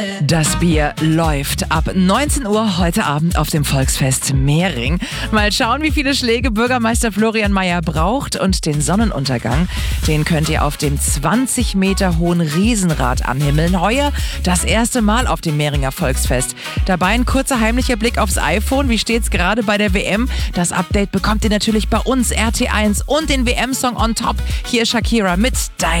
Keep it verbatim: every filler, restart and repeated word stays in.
Das Bier läuft ab neunzehn Uhr heute Abend auf dem Volksfest Mehring. Mal schauen, wie viele Schläge Bürgermeister Florian Mayer braucht. Und den Sonnenuntergang, den könnt ihr auf dem zwanzig Meter hohen Riesenrad anhimmeln. Heuer das erste Mal auf dem Mehringer Volksfest. Dabei ein kurzer heimlicher Blick aufs iPhone. Wie steht's gerade bei der W M? Das Update bekommt ihr natürlich bei uns, R T eins, und den W M-Song on top. Hier Shakira mit Dein